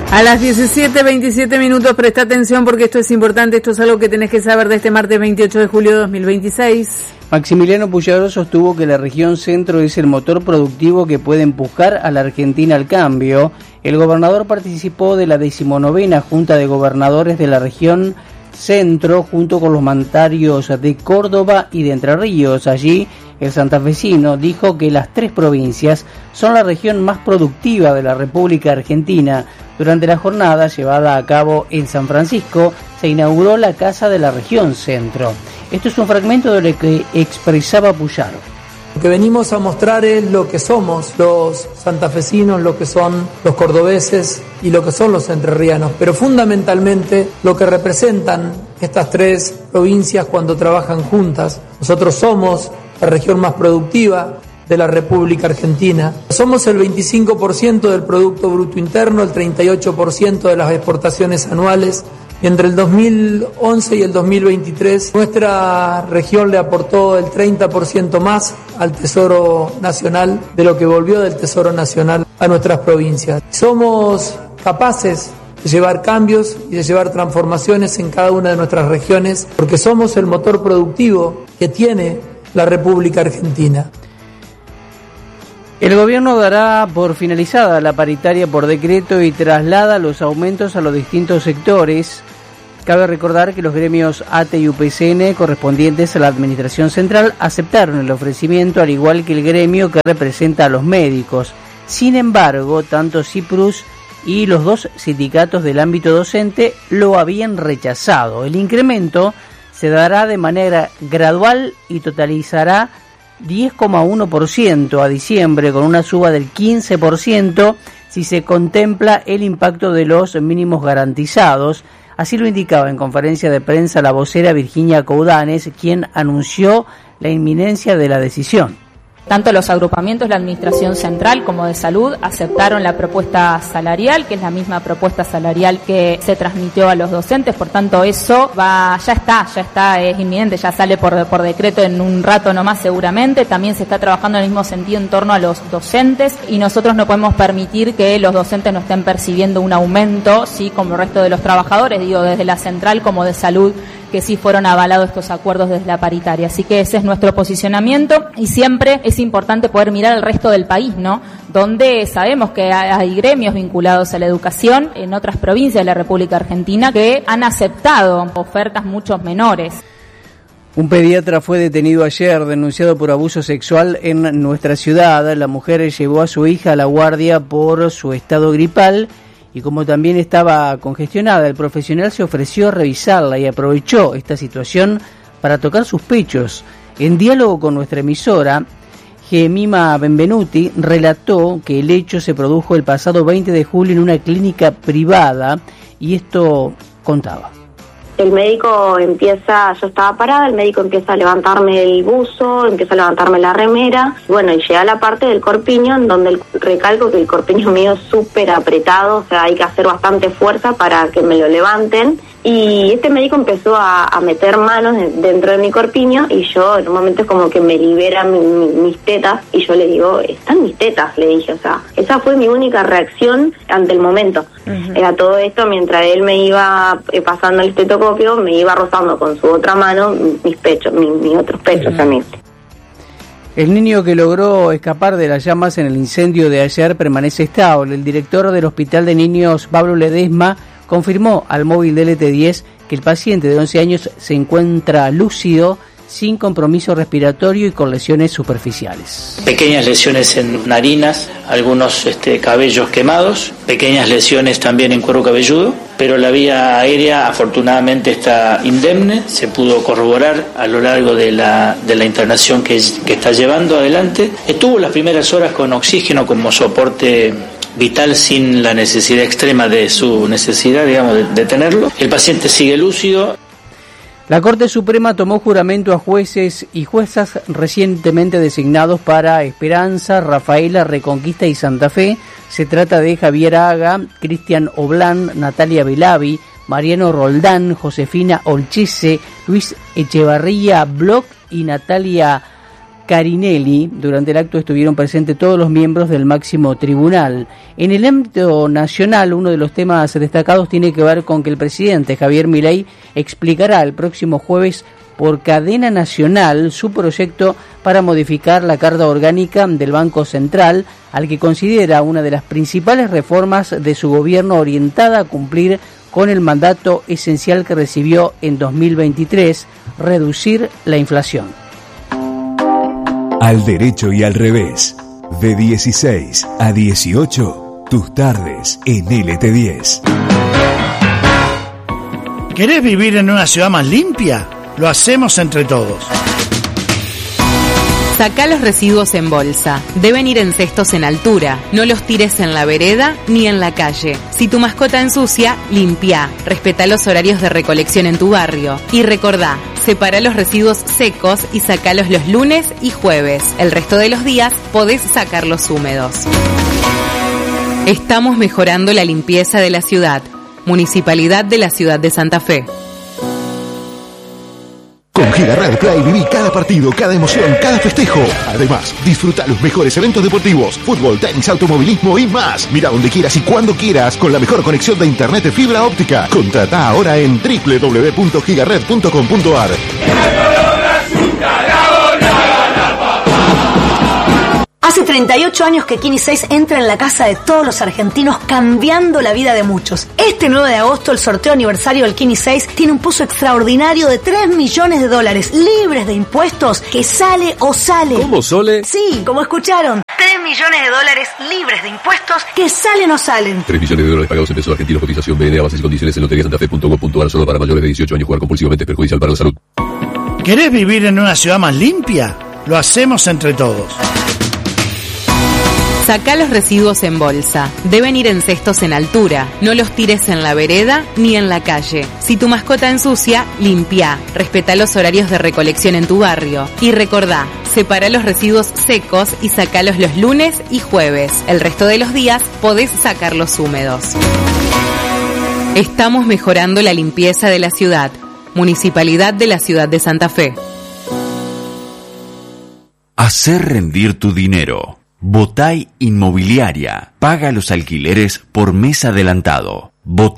A las 17:27, presta atención porque esto es importante, esto es algo que tenés que saber de este martes 28 de julio de 2026. Maximiliano Puyaro sostuvo que la región centro es el motor productivo que puede empujar a la Argentina al cambio. El gobernador participó de la 19ª Junta de Gobernadores de la región centro junto con los mandatarios de Córdoba y de Entre Ríos. Allí el santafesino dijo que las tres provincias son la región más productiva de la República Argentina. Durante la jornada llevada a cabo en San Francisco se inauguró la Casa de la Región Centro. Esto es un fragmento de lo que expresaba Puyaro. Lo que venimos a mostrar es lo que somos los santafesinos, lo que son los cordobeses y lo que son los entrerrianos, pero fundamentalmente lo que representan estas tres provincias cuando trabajan juntas. Nosotros somos la región más productiva de la República Argentina. Somos el 25% del Producto Bruto Interno, el 38% de las exportaciones anuales. Y entre el 2011 y el 2023, nuestra región le aportó el 30% más al Tesoro Nacional de lo que volvió del Tesoro Nacional a nuestras provincias. Somos capaces de llevar cambios y de llevar transformaciones en cada una de nuestras regiones, porque somos el motor productivo que tiene la República Argentina. El gobierno dará por finalizada la paritaria por decreto y traslada los aumentos a los distintos sectores. Cabe recordar que los gremios ATE y UPCN correspondientes a la Administración Central aceptaron el ofrecimiento, al igual que el gremio que representa a los médicos. Sin embargo, tanto CIPRUS y los dos sindicatos del ámbito docente lo habían rechazado. El incremento se dará de manera gradual y totalizará 10,1% a diciembre, con una suba del 15% si se contempla el impacto de los mínimos garantizados. Así lo indicaba en conferencia de prensa la vocera Virginia Coudanes, quien anunció la inminencia de la decisión. Tanto los agrupamientos de la Administración Central como de Salud aceptaron la propuesta salarial, que es la misma propuesta salarial que se transmitió a los docentes, por tanto eso ya está, es inminente, ya sale por decreto en un rato nomás seguramente. También se está trabajando en el mismo sentido en torno a los docentes y nosotros no podemos permitir que los docentes no estén percibiendo un aumento, sí, como el resto de los trabajadores, digo, desde la Central como de Salud, que sí fueron avalados estos acuerdos desde la paritaria. Así que ese es nuestro posicionamiento y siempre es importante poder mirar al resto del país, ¿no? Donde sabemos que hay gremios vinculados a la educación en otras provincias de la República Argentina que han aceptado ofertas mucho menores. Un pediatra fue detenido ayer, denunciado por abuso sexual en nuestra ciudad. La mujer llevó a su hija a la guardia por su estado gripal. Y como también estaba congestionada, el profesional se ofreció a revisarla y aprovechó esta situación para tocar sus pechos. En diálogo con nuestra emisora, Gemima Benvenuti relató que el hecho se produjo el pasado 20 de julio en una clínica privada y esto contaba. El médico empieza, yo estaba parada, el médico empieza a levantarme el buzo, empieza a levantarme la remera, bueno, y llega a la parte del corpiño, en donde recalco que el corpiño mío es súper apretado, o sea, hay que hacer bastante fuerza para que me lo levanten, y este médico empezó a meter manos dentro de mi corpiño, y yo en un momento es como que me libera mis tetas, y yo le digo, están mis tetas, le dije, o sea, esa fue mi única reacción ante el momento. Era todo esto mientras él me iba pasando el estetoscopio, me iba rozando con su otra mano mis pechos, mis otros pechos también. El niño que logró escapar de las llamas en el incendio de ayer permanece estable. El director del Hospital de Niños, Pablo Ledesma, confirmó al móvil del ET10 que el paciente de 11 años se encuentra lúcido, sin compromiso respiratorio y con lesiones superficiales. Pequeñas lesiones en narinas, algunos cabellos quemados, pequeñas lesiones también en cuero cabelludo, pero la vía aérea afortunadamente está indemne, se pudo corroborar a lo largo de la internación que está llevando adelante. Estuvo las primeras horas con oxígeno como soporte vital sin la necesidad extrema de su necesidad, digamos, de tenerlo. El paciente sigue lúcido. La Corte Suprema tomó juramento a jueces y juezas recientemente designados para Esperanza, Rafaela, Reconquista y Santa Fe. Se trata de Javier Haga, Cristian Oblán, Natalia Belavi, Mariano Roldán, Josefina Olchese, Luis Echevarría Bloch y Natalia Carinelli. Durante el acto estuvieron presentes todos los miembros del máximo tribunal. En el ámbito nacional, uno de los temas destacados tiene que ver con que el presidente Javier Milei explicará el próximo jueves por cadena nacional su proyecto para modificar la Carta Orgánica del Banco Central, al que considera una de las principales reformas de su gobierno orientada a cumplir con el mandato esencial que recibió en 2023, reducir la inflación. Al derecho y al revés, de 16 a 18, tus tardes en LT10. ¿Querés vivir en una ciudad más limpia? Lo hacemos entre todos. Sacá los residuos en bolsa. Deben ir en cestos en altura. No los tires en la vereda ni en la calle. Si tu mascota ensucia, limpia. Respetá los horarios de recolección en tu barrio. Y recordá, separá los residuos secos y sacalos los lunes y jueves. El resto de los días podés sacarlos húmedos. Estamos mejorando la limpieza de la ciudad. Municipalidad de la Ciudad de Santa Fe. Con Gigaret Play viví cada partido, cada emoción, cada festejo. Además, disfruta los mejores eventos deportivos, fútbol, tenis, automovilismo y más. Mira donde quieras y cuando quieras con la mejor conexión de internet de fibra óptica. Contratá ahora en www.gigaret.com.ar. Hace 38 años que Kini 6 entra en la casa de todos los argentinos, cambiando la vida de muchos. Este 9 de agosto, el sorteo aniversario del Kini 6 tiene un pozo extraordinario de $3 millones, libres de impuestos, que sale o sale. ¿Cómo, Sole? Sí, como escucharon. $3 millones, libres de impuestos, que salen o salen. $3 millones pagados en pesos argentinos. Cotización BNA, bases y condiciones en loteriasantafe.gov.ar. Solo para mayores de 18 años. Jugar compulsivamente es perjudicial para la salud. ¿Querés vivir en una ciudad más limpia? Lo hacemos entre todos. Sacá los residuos en bolsa. Deben ir en cestos en altura. No los tires en la vereda ni en la calle. Si tu mascota ensucia, limpia. Respetá los horarios de recolección en tu barrio. Y recordá, separá los residuos secos y sacalos los lunes y jueves. El resto de los días podés sacarlos húmedos. Estamos mejorando la limpieza de la ciudad. Municipalidad de la Ciudad de Santa Fe. Hacer rendir tu dinero. Botay Inmobiliaria. Paga los alquileres por mes adelantado.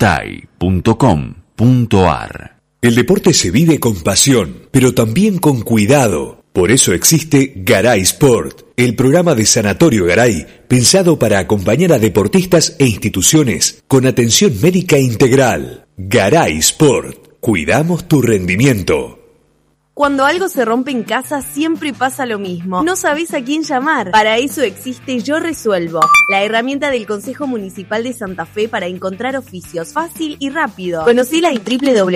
botay.com.ar. El deporte se vive con pasión, pero también con cuidado. Por eso existe Garay Sport, el programa de Sanatorio Garay, pensado para acompañar a deportistas e instituciones con atención médica integral. Garay Sport. Cuidamos tu rendimiento. Cuando algo se rompe en casa, siempre pasa lo mismo. No sabés a quién llamar. Para eso existe Yo Resuelvo, la herramienta del Consejo Municipal de Santa Fe para encontrar oficios fácil y rápido. Conocila en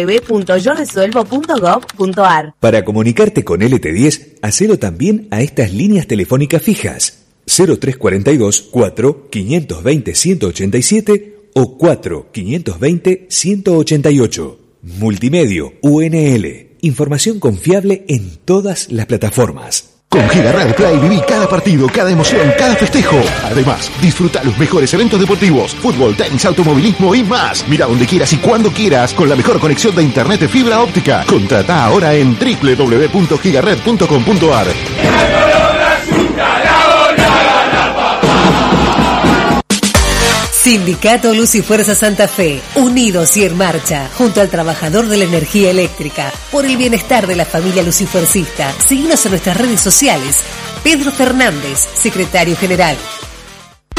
www.yoresuelvo.gov.ar. Para comunicarte con LT10, hacelo también a estas líneas telefónicas fijas: 0342 4 520 187 o 4 520 188. Multimedio UNL. Información confiable en todas las plataformas. Con Gigaret Play viví cada partido, cada emoción, cada festejo. Además, disfruta los mejores eventos deportivos, fútbol, tenis, automovilismo y más. Mira donde quieras y cuando quieras con la mejor conexión de internet de fibra óptica. Contratá ahora en www.gigaret.com.ar. Sindicato Luz y Fuerza Santa Fe, unidos y en marcha, junto al trabajador de la energía eléctrica, por el bienestar de la familia lucifuercista. Síguenos en nuestras redes sociales. Pedro Fernández, secretario general.